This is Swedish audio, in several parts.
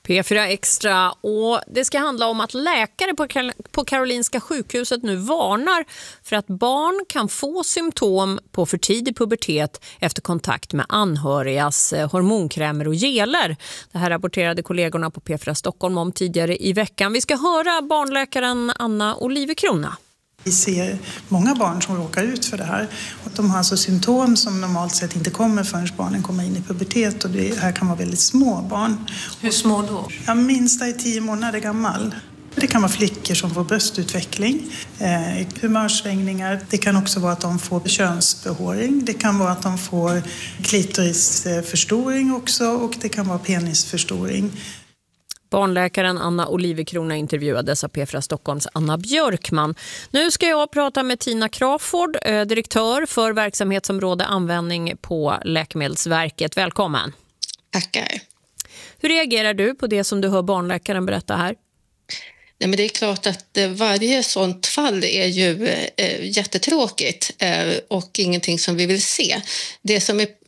P4 Extra, och det ska handla om att läkare på Karolinska sjukhuset nu varnar för att barn kan få symptom på för tidig pubertet efter kontakt med anhörigas hormonkrämer och geler. Det här rapporterade kollegorna på P4 Stockholm om tidigare i veckan. Vi ska höra barnläkaren Anna Olivekrona. Vi ser många barn som råkar ut för det här. Och de har alltså symptom som normalt sett inte kommer förrän barnen kommer in i pubertet. Och det här kan vara väldigt små barn. Hur små då? Ja, minsta är 10 månader gammal. Det kan vara flickor som får bröstutveckling, humörsvängningar. Det kan också vara att de får könsbehåring. Det kan vara att de får klitorisförstoring också, och det kan vara penisförstoring. Barnläkaren Anna Olivekrona intervjuades av P4 Stockholms Anna Björkman. Nu ska jag prata med Tina Crawford, direktör för verksamhetsområde användning på Läkemedelsverket. Välkommen. Tackar. Hur reagerar du på det som du hör barnläkaren berätta här? Nej, men det är klart att varje sånt fall är ju jättetråkigt och ingenting som vi vill se. Det som är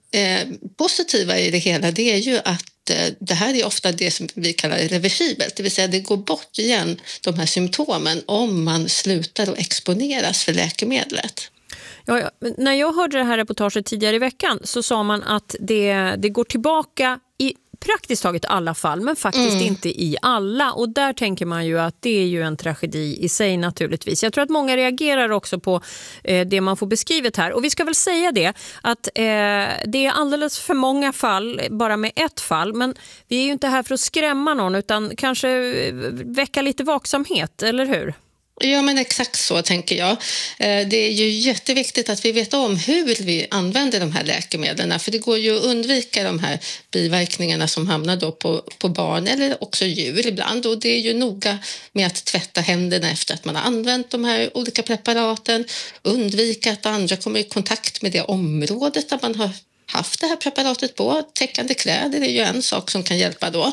positiva i det hela, det är ju att det här är ofta det som vi kallar reversibelt, det vill säga det går bort igen, de här symptomen, om man slutar att exponeras för läkemedlet. Ja, när jag hörde det här reportaget tidigare i veckan så sa man att det går tillbaka i praktiskt taget alla fall, men faktiskt inte i alla. Och där tänker man ju att det är ju en tragedi i sig naturligtvis. Jag tror att många reagerar också på det man får beskrivet här. Och vi ska väl säga det, att det är alldeles för många fall, bara med ett fall. Men vi är ju inte här för att skrämma någon, utan kanske väcka lite vaksamhet, eller hur? Ja, men exakt så tänker jag. Det är ju jätteviktigt att vi vet om hur vi använder de här läkemedlen, för det går ju att undvika de här biverkningarna som hamnar då på barn eller också djur ibland, och det är ju noga med att tvätta händerna efter att man har använt de här olika preparaten, undvika att andra kommer i kontakt med det området där man har haft det här preparatet på. Täckande kläder är ju en sak som kan hjälpa då.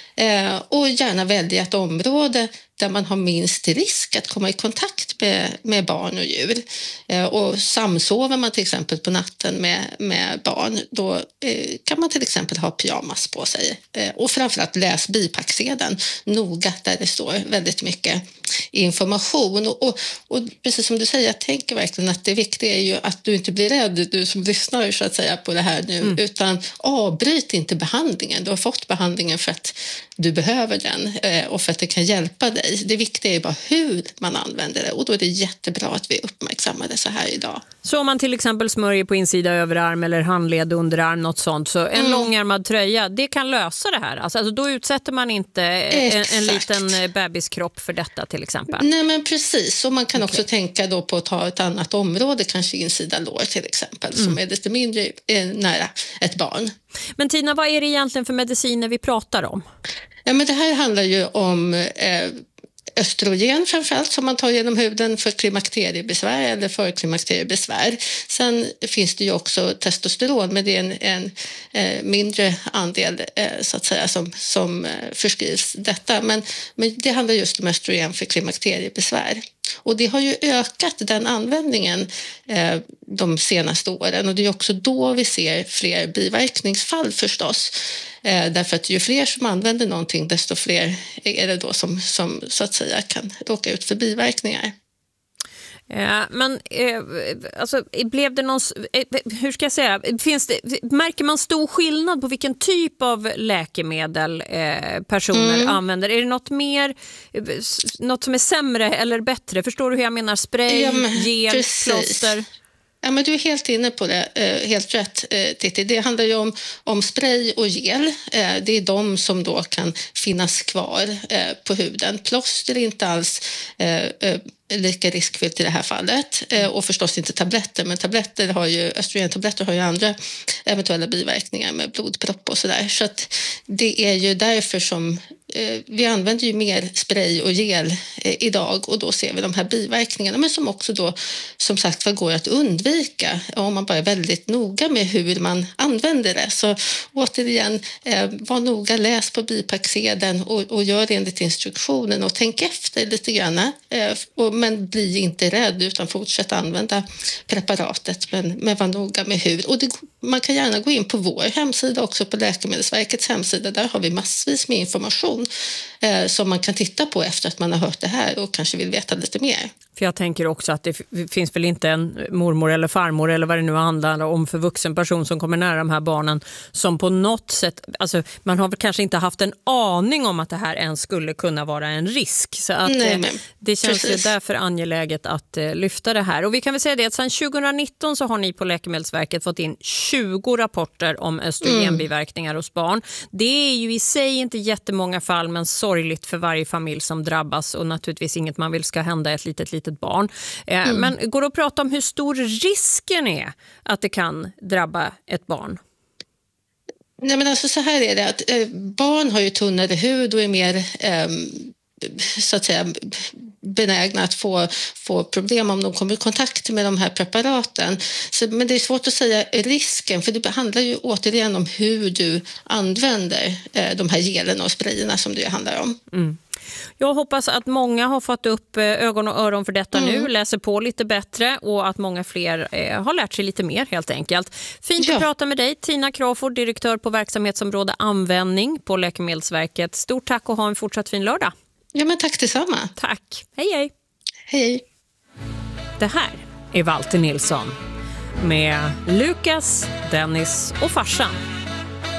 Och gärna välja ett område där man har minst risk att komma i kontakt med barn och djur. Och samsover man till exempel på natten med barn, då kan man till exempel ha pyjamas på sig. Och framförallt läs bipacksedeln noga, där det står väldigt mycket information. Och precis som du säger, jag tänker verkligen att det viktiga är ju att du inte blir rädd, du som lyssnar så att säga på det här nu, utan avbryt inte behandlingen. Du har fått behandlingen för att du behöver den och för att det kan hjälpa dig. Det viktiga är bara hur man använder det, och då är det jättebra att vi uppmärksammar det så här idag. Så om man till exempel smörjer på insida överarm eller handled, underarm, något sånt, så en långärmad tröja, det kan lösa det här. Alltså då utsätter man inte en liten bebiskropp för detta till exempel. Nej, men precis. Och man kan också tänka då på att ta ett annat område, kanske insida lår till exempel, som är lite mindre nära ett barn. Men Tina, vad är det egentligen för mediciner vi pratar om? Ja, men det här handlar ju om östrogen framförallt, som man tar genom huden för klimakteriebesvär eller för klimakteriebesvär. Sen finns det ju också testosteron, men det är en mindre andel så att säga som förskrivs detta. Men det handlar just om östrogen för klimakteriebesvär. Och det har ju ökat den användningen de senaste åren, och det är också då vi ser fler biverkningsfall förstås. Därför att ju fler som använder någonting, desto fler är det då som så att säga kan råka ut för biverkningar. Men alltså, blev det någon, hur ska jag säga, märker man stor skillnad på vilken typ av läkemedel personer använder? Är det något som är sämre eller bättre? Förstår du hur jag menar? Spray, gel, plåster? Ja, men du är helt inne på det, helt rätt Titti. Det handlar ju om spray och gel. Det är de som då kan finnas kvar på huden. Plåster är inte alls lika riskfyllt i det här fallet, och förstås inte tabletter, men östrogentabletter har ju andra eventuella biverkningar med blodpropp och sådär, så att det är ju därför som vi använder ju mer spray och gel idag och då ser vi de här biverkningarna, men som också då som sagt går att undvika om man bara är väldigt noga med hur man använder det. Så återigen, var noga, läs på bipacksedeln och gör det enligt instruktionen och tänk efter lite grann. Men bli inte rädd utan fortsätt använda preparatet, men var noga med hur. Och man kan gärna gå in på vår hemsida också, på Läkemedelsverkets hemsida. Där har vi massvis med information som man kan titta på efter att man har hört det här och kanske vill veta lite mer. För jag tänker också att det finns väl inte en mormor eller farmor eller vad det nu handlar om för vuxen person som kommer nära de här barnen som på något sätt, alltså man har väl kanske inte haft en aning om att det här ens skulle kunna vara en risk. Så att det känns ju därför angeläget att lyfta det här. Och vi kan väl säga det att sedan 2019 så har ni på Läkemedelsverket fått in 20 rapporter om östrogenbiverkningar hos barn. Det är ju i sig inte jättemånga fall, men sorgligt för varje familj som drabbas och naturligtvis inget man vill ska hända ett litet barn. Men går det att prata om hur stor risken är att det kan drabba ett barn? Nej, men alltså så här är det att barn har ju tunnare hud och är mer så att säga benägna att få problem om de kommer i kontakt med de här preparaten. Men det är svårt att säga risken, för det handlar ju återigen om hur du använder de här gelen och sprayerna som det handlar om. Jag hoppas att många har fått upp ögon och öron för detta nu, läser på lite bättre och att många fler har lärt sig lite mer helt enkelt. Fint att prata med dig, Tina Crawford, direktör på verksamhetsområde användning på Läkemedelsverket. Stort tack och ha en fortsatt fin lördag. Ja, men tack detsamma. Tack. Hej hej. Hej. Det här är Walter Nilsson med Lukas, Dennis och farsan.